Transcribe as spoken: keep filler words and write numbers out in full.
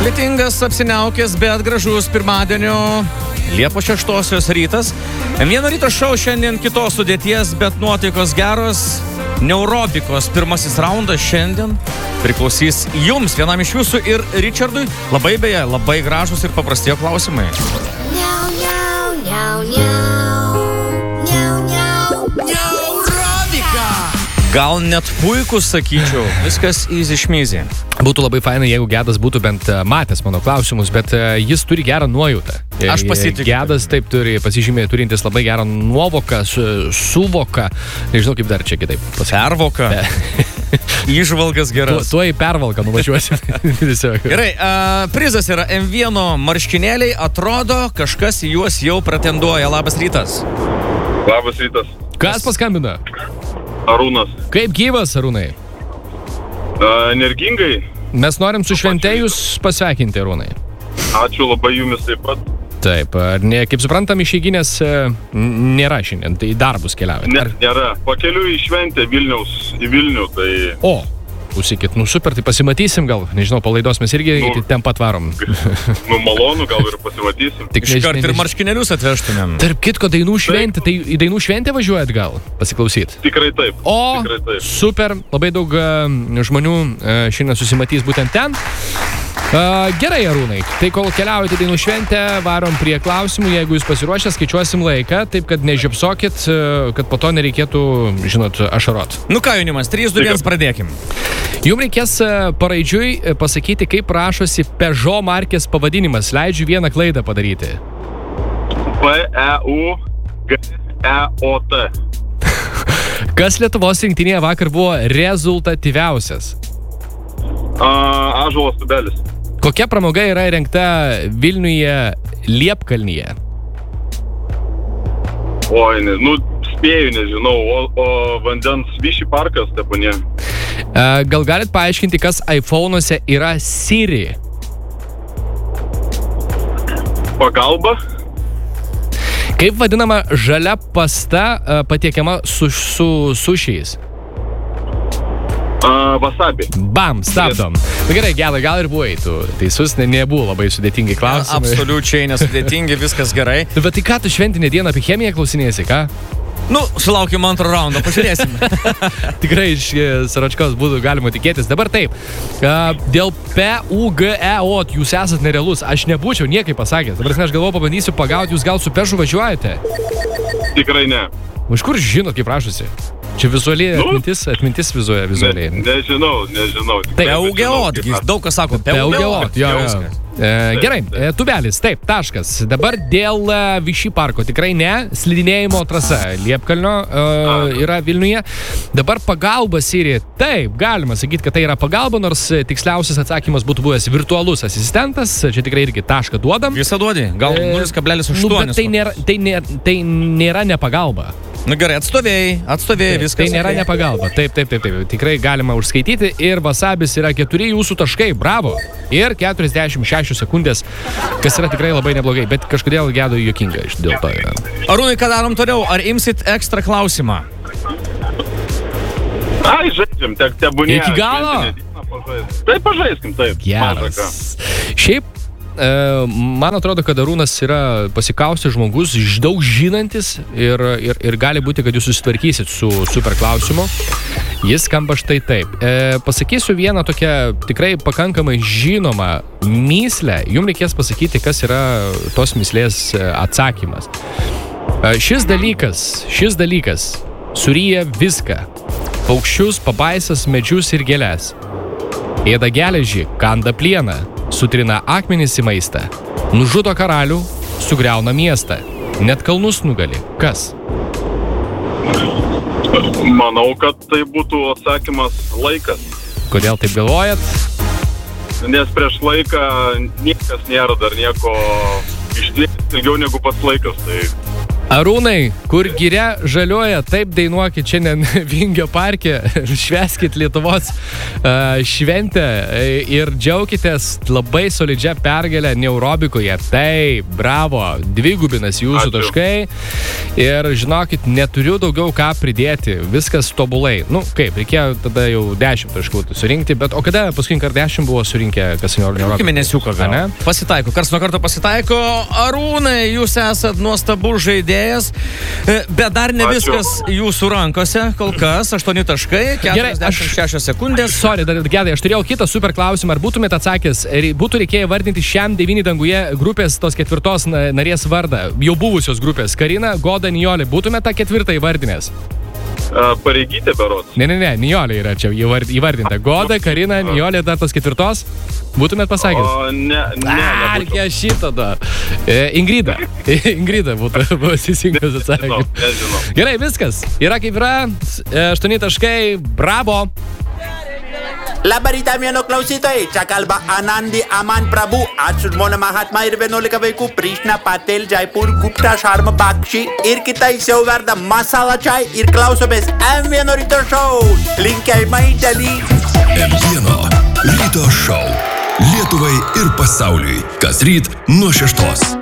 Lietingas, apsiniaukęs, bet gražus pirmadienio Liepos šeštosios rytas. Vieno ryto šou šiandien kitos sudėties, bet nuotaikos geros. Neurobikos pirmasis raundas šiandien priklausys jums, vienam iš jūsų ir Richardui. Labai beje, labai gražus ir paprasti klausimai. Niau, niau, niau, niau. Niau, niau. Neurobika! Gal net puikus, sakyčiau. Viskas easy šmyzy. Būtų labai fainai, jeigu Gedas būtų bent matęs mano klausimus, bet jis turi gerą nuojautą. Aš pasitikiu. Gedas taip turi, pasižymė, turintis labai gerą nuovoką, su, suvoką, nežinau kaip dar čia kitaip. Pervoką. Įžvalgas geras. Tuo, tuo į pervalką nuvažiuosi. Gerai, uh, prizas yra M vienas marškinėliai, atrodo, kažkas į juos jau pretenduoja. Labas rytas. Labas rytas. Kas paskambina? Arūnas. Kaip gyvas, Arūnai? Uh, energingai. Mes norim su švente jūs pasveikinti, Arūnai. Ačiū labai jumis taip pat. Taip, ne, kaip suprantam, išeiginės nėra šiandien, tai darbus keliaujat. Ne, nėra. Pakeliu į šventę Vilniaus, į Vilnių, tai... O, klausykit, nu super, tai pasimatysim gal, nežinau, po laidos mes irgi nu, ten pat varom. Nu, malonu, gal ir pasimatysim. Tik iškart ir marškinėlius atvežtumėm. Tarp kitko, dainų šventė, tai į dainų šventę važiuojat gal, pasiklausyt? Tikrai taip. O, tikrai taip. Super, labai daug uh, žmonių uh, šiandien susimatys būtent ten. Uh, gerai, Arūnai, tai kol keliaujate dainų šventę, varom prie klausimų, jeigu jūs pasiruošę, skaičiuosim laiką, taip kad nežiopsokit, uh, kad po to nereikėtų, žinot, ašarot. Nu ką, jaunimas, trys, du, vienas, pradėkim. Jums reikės uh, paraidžiui pasakyti, kaip rašosi Peugeot markės pavadinimas. Leidžiu vieną klaidą padaryti. P E U G E O T. Kas Lietuvos rinktinėje vakar buvo rezultatyviausias? Uh, Ąžuolas Tubelis. Kokia pramoga yra įrengta Vilniuje Liepkalnyje? Oi, ne, nu, spėju, nežinau, o, o vandens Vyšį parkas, tepanė. Gal galit paaiškinti, kas iPhone'uose yra Siri? Pagalba? Kaip vadinama žalia pasta patiekiama su, su sušiais? Uh, wasabi. Bam, stabdom. Na gerai, Gedai, gal ir buvai tu teisus, ne, nebuvo labai sudėtingi klausimai. Absoliučiai nesudėtingi, viskas gerai. Bet tai ką tu šventinę dieną apie chemiją klausinėsi, ką? Nu, sulaukim antro raundo, pažiūrėsim. Tikrai iš Saračkos būtų galima tikėtis. Dabar taip, dėl P U G E O T jūs esat nerealus. Aš nebūčiau niekai pasakęs. Dabar aš galvoju, pabandysiu pagauti, jūs gal su Pežu važiuojate? Tikrai ne. Iš kur žinot, kaip rašosi? Čia vizualiai nu, atmintis, atmintis vizualiai. vizualiai. Ne, nežinau, nežinau. P U G E O T, daug kas sako. P U G E O T, jo, jo. E, gerai, e, Tubelis, taip, taškas. Dabar dėl e, Vyšį parko, tikrai ne, slidinėjimo trasa Liepkalnio e, yra Vilniuje. Dabar pagalba Siri, taip, galima sakyti, kad tai yra pagalba, nors tiksliausias atsakymas būtų buvęs virtualus asistentas, čia tikrai irgi tašką duodam. Visą duodi, gal nulis kablelis aštuoni. Nu, bet tai nėra, tai nėra, tai nėra nepagalba. Na gerai, atstovėjai, atstovėjai, viskas. Tai nėra nepagalba, taip, taip, taip, taip, tikrai galima užskaityti ir Wasabis yra keturi jūsų taškai, bravo. Ir keturiasdešimt šešios sekundės, kas yra tikrai labai neblogai, bet kažkodėl Gedui juokinga iš dėl to yra. Arūnai, ką darom toliau? Ar imsit ekstra klausimą? Ai, žaidžiam, te, tebūnė. Iki galo? Taip, pažaiskim, taip. Geras. Šiaip, man atrodo, kad Arūnas yra pasikaustęs žmogus, daug žinantis ir, ir, ir gali būti, kad jūs susitvarkysit su super klausimu. Jis skamba štai taip. E, pasakysiu vieną tokią tikrai pakankamai žinomą mįslę. Jums reikės pasakyti, kas yra tos mįslės atsakymas. E, šis dalykas, šis dalykas suryja viską. Paukščius, pabaisas, medžius ir gėles. Ėda geležį, kanda plieną. Sutrina akmenis į maistą, nužudo karalių, sugriauna miestą, net kalnus nugali. Kas? Manau, kad tai būtų atsakymas laikas. Kodėl taip galvojat? Nes prieš laiką niekas nėra dar nieko išties ilgiau negu pats laikas. Tai Arūnai, kur giria žalioja, taip dainuokit šiandien Vingio parke, švęskit Lietuvos uh, šventę ir džiaukitės labai solidžia pergalę neurobikoje. Taip, bravo, dvigubinas jūsų Ačiū. taškai ir žinokit, neturiu daugiau ką pridėti, viskas tobulai. Nu, kaip, reikėjo tada jau dešimt taškų surinkti, bet o kada paskutinį kartą dešimt buvo surinkę kas neurobiko? Kokį mėnesiuką gal? Ne? Pasitaiko, kars nuo karto pasitaiko. Arūnai, jūs esat nuostabus žaidėjas. Bet dar ne Ačiū. viskas jūsų rankose, kol kas, aštuoni taškai, keturiasdešimt šešios sekundės. Sorry, dar gedai, aš turėjau kitą super klausimą, ar būtumėte atsakęs, būtų reikėję vardinti šiam devyni danguje grupės tos ketvirtos narės vardą, jau buvusios grupės, Karina, Goda, Nijolė, būtumėte tą ketvirtą įvardinės? Pareigytė berods. Ne, ne, ne, Nijolė yra čia įvardinta. Goda, Karina, Nijolė, dar tos ketvirtos? Būtumėt pasakęs? O, ne, ne, Arkia šitą da. E, Ingrida. Ingrida būtų teisingas atsakymas. Nežinau. Gerai, viskas. Yra kaip yra. aštuoni taškai. Bravo. Labą rytą, mėno klausytojai, čia kalba Anandi Aman Prabhu, ačiū žmona Mahatma ir vienuolika vaikų, Prishna Patel, Jaipur, Gupta, Sharma, Bakshi ir kitais jau verda masala čai ir klausomės M vieno ryto šou. Linkėjimai daly. M vieno ryto šou. Lietuvai ir pasauliui. Kas ryt nuo šeštos.